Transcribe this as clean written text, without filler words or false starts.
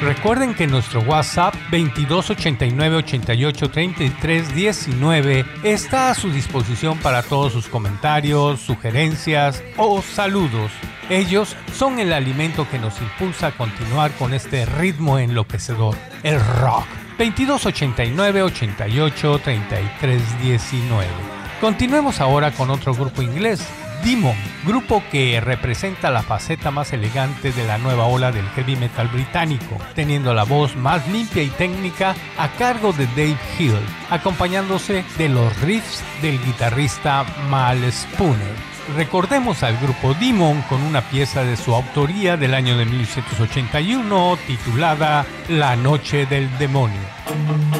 Recuerden que nuestro WhatsApp 2289 88 33 19 está a su disposición para todos sus comentarios, sugerencias o saludos. Ellos son el alimento que nos impulsa a continuar con este ritmo enloquecedor, el rock. 2289 88 33 19. Continuemos ahora con otro grupo inglés, Demon, grupo que representa la faceta más elegante de la nueva ola del heavy metal británico, teniendo la voz más limpia y técnica a cargo de Dave Hill, acompañándose de los riffs del guitarrista Mal Spooner. Recordemos al grupo Demon con una pieza de su autoría del año de 1981 titulada La Noche del Demonio.